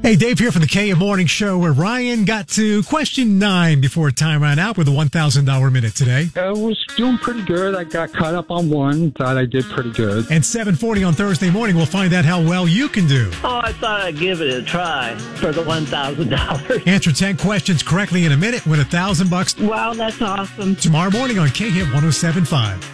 Hey, Dave here from the KM Morning Show, where Ryan got to question 9 before time ran out with a $1,000 minute today. I was doing pretty good. I got caught up on one. Thought I did pretty good. And 7:40 on Thursday morning, we'll find out how well you can do. Oh, I thought I'd give it a try for the $1,000. Answer 10 questions correctly in a minute, win $1,000. Wow, that's awesome. Tomorrow morning on KM 107.5.